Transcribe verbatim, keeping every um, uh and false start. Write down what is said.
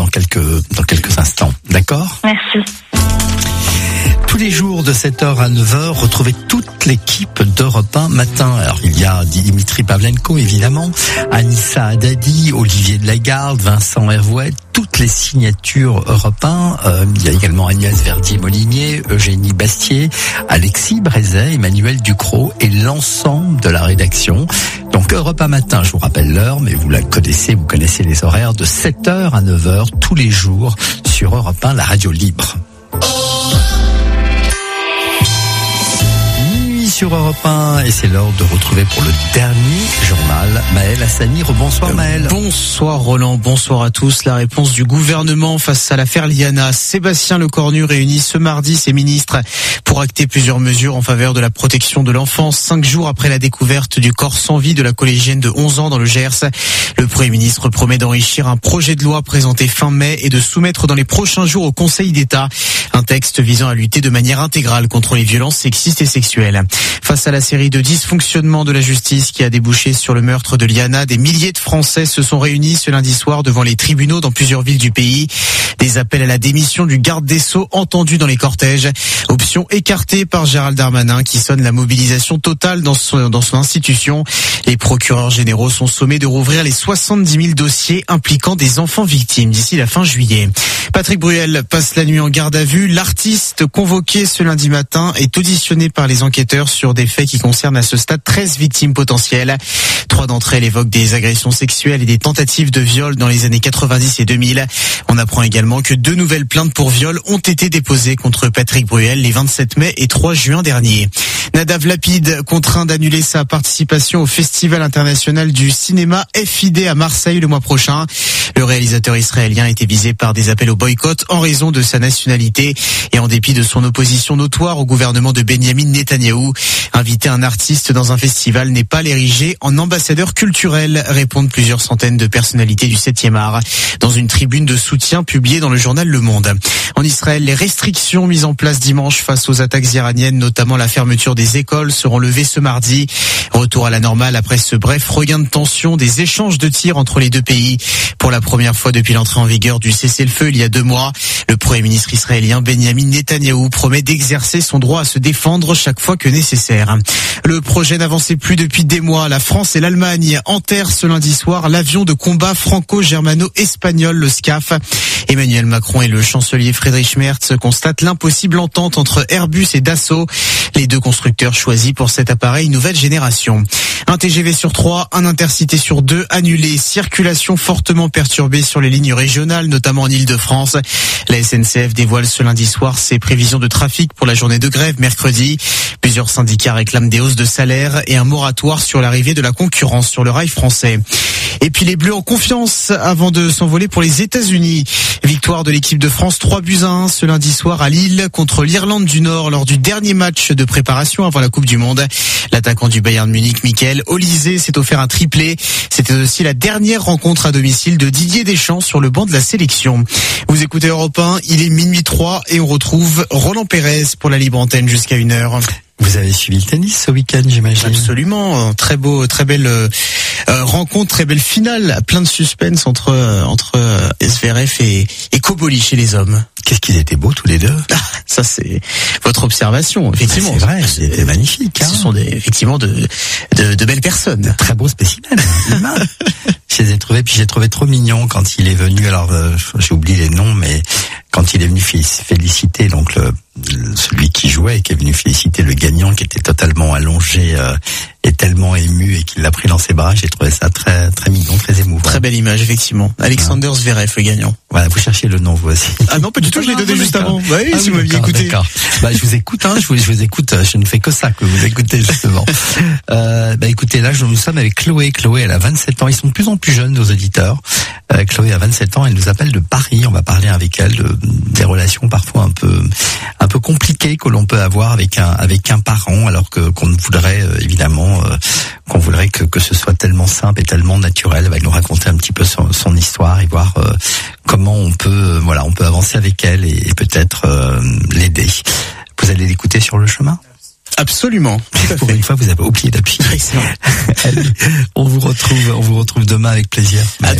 quelques, dans quelques instants. D'accord ? Merci. Tous les jours de sept heures à neuf heures, retrouvez toute l'équipe d'Europe un matin. Alors, il y a Dimitri Pavlenko, évidemment, Anissa Haddadi, Olivier de Lagarde, Vincent Hervouet, toutes les signatures Europe un. Euh, il y a également Agnès Verdier-Molinier, Eugénie Bastier, Alexis Brézet, Emmanuel Ducrot et l'ensemble de la rédaction. Donc, Europe un matin, je vous rappelle l'heure, mais vous la connaissez, vous connaissez les horaires, de sept heures à neuf heures, tous les jours, sur Europe un, la radio libre. Sur Europe un, et c'est l'heure de retrouver pour le dernier journal Maël Hassani. Rebonsoir Maël. Bonsoir Roland, bonsoir à tous. La réponse du gouvernement face à l'affaire Liana. Sébastien Lecornu réunit ce mardi ses ministres pour acter plusieurs mesures en faveur de la protection de l'enfance. Cinq jours après la découverte du corps sans vie de la collégienne de onze ans dans le Gers, le Premier ministre promet d'enrichir un projet de loi présenté fin mai et de soumettre dans les prochains jours au Conseil d'État un texte visant à lutter de manière intégrale contre les violences sexistes et sexuelles. Face à la série de dysfonctionnements de la justice qui a débouché sur le meurtre de Liana, des milliers de Français se sont réunis ce lundi soir devant les tribunaux dans plusieurs villes du pays. Des appels à la démission du garde des Sceaux entendus dans les cortèges. Option écartée par Gérald Darmanin qui sonne la mobilisation totale dans son, dans son institution. Les procureurs généraux sont sommés de rouvrir les soixante-dix mille dossiers impliquant des enfants victimes d'ici la fin juillet. Patrick Bruel passe la nuit en garde à vue. L'artiste convoqué ce lundi matin est auditionné par les enquêteurs sur des faits qui concernent à ce stade treize victimes potentielles. Trois d'entre elles évoquent des agressions sexuelles et des tentatives de viol dans les années quatre-vingt-dix et deux mille. On apprend également que deux nouvelles plaintes pour viol ont été déposées contre Patrick Bruel les vingt-sept mai et trois juin dernier. Nadav Lapid contraint d'annuler sa participation au Festival international du cinéma F I D à Marseille le mois prochain. Le réalisateur israélien a été visé par des appels au boycott en raison de sa nationalité et en dépit de son opposition notoire au gouvernement de Benyamin Netanyahou. Inviter un artiste dans un festival n'est pas l'ériger en ambassadeur culturel, répondent plusieurs centaines de personnalités du septième art dans une tribune de soutien publiée dans le journal Le Monde. En Israël, les restrictions mises en place dimanche face aux attaques iraniennes, notamment la fermeture des écoles, seront levées ce mardi. Retour à la normale après ce bref regain de tension des échanges de tirs entre les deux pays. Pour la première fois depuis l'entrée en vigueur du cessez-le-feu il y a deux mois, le Premier ministre israélien Benyamin Netanyahou promet d'exercer son droit à se défendre chaque fois que nécessaire. Le projet n'avançait plus depuis des mois. La France et l'Allemagne enterrent ce lundi soir l'avion de combat franco-germano-espagnol, le SCAF. Emmanuel Macron et le chancelier Friedrich Merz constatent l'impossible entente entre Airbus et Dassault, les deux constructeurs choisis pour cet appareil nouvelle génération. Un T G V sur trois, un Intercité sur deux annulé. Circulation fortement perturbée sur les lignes régionales, notamment en Île-de-France. La S N C F dévoile ce lundi soir ses prévisions de trafic pour la journée de grève mercredi. Plusieurs syndicats réclament des hausses de salaire et un moratoire sur l'arrivée de la concurrence sur le rail français. Et puis les Bleus en confiance avant de s'envoler pour les États-Unis. Victoire de l'équipe de France trois buts à un ce lundi soir à Lille contre l'Irlande du Nord lors du dernier match de préparation avant la Coupe du Monde. L'attaquant du Bayern Munich, Michael Olise, s'est offert un triplé. C'était aussi la dernière rencontre à domicile de Didier Deschamps sur le banc de la sélection. Vous écoutez Europe un, il est minuit trois et on retrouve Roland Pérez pour la libre antenne jusqu'à une heure. Vous avez suivi le tennis ce week-end, j'imagine? Absolument, très beau, très belle euh, rencontre, très belle finale, plein de suspense entre entre euh, Zverev et, et Koboli chez les hommes. Qu'est-ce qu'ils étaient beaux tous les deux. Ah, ça c'est votre observation, effectivement. C'est vrai, c'était magnifique. Hein. Ce sont des, effectivement de, de de belles personnes. De très beaux spécimens. Je les ai trouvés, puis j'ai trouvé trop mignon quand il est venu. Alors euh, j'ai oublié les noms, mais quand il est venu féliciter donc le, le celui qui jouait et qui est venu féliciter le gagnant qui était totalement allongé euh, et tellement ému et qu'il l'a pris dans ses bras, j'ai trouvé ça très très mignon, très émouvant. Très belle image, effectivement. Alexander Zverev, le gagnant. Voilà, vous cherchez le nom vous aussi. Ah non, pas du tout, je l'ai donné juste avant. Bah oui, ah, si oui, vous m'aviez écouté. D'accord. Bah je vous écoute, hein, je vous, je vous écoute. Je ne fais que ça que vous écoutez justement. euh, bah écoutez, là nous sommes avec Chloé. Chloé, elle a vingt-sept ans. Ils sont de plus en plus jeunes, nos auditeurs. Euh, Chloé a vingt-sept ans. Elle nous appelle de Paris. On va parler avec elle de, des relations parfois un peu un peu compliquées que l'on peut avoir avec un avec un parent, alors que qu'on voudrait euh, évidemment euh, qu'on voudrait que que ce soit tellement simple et tellement naturel. Elle va nous raconter un petit peu son, son histoire et voir euh, comment on peut euh, voilà on peut avancer avec elle et, et peut-être euh, l'aider. Vous allez l'écouter sur le chemin? Absolument. Pour une fois, vous avez oublié d'appuyer. On vous retrouve, on vous retrouve demain avec plaisir.